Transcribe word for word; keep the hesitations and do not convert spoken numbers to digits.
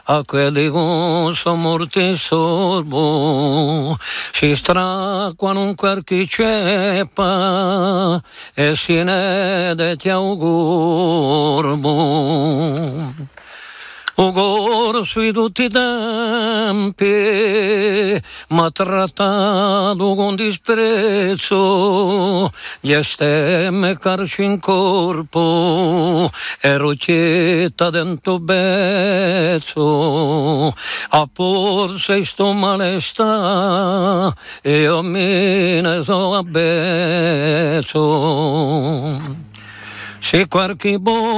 a quelli con so morti sorbo, si stracquano un qualche ceppa e si ne de ti augurbo. Ugor sui tutti i tempi m'ha trattato con disprezzo, gli stemme carci in corpo e rocetta dentro bezzo, a porse sto malestà e io me ne so abbezzo. Se qualche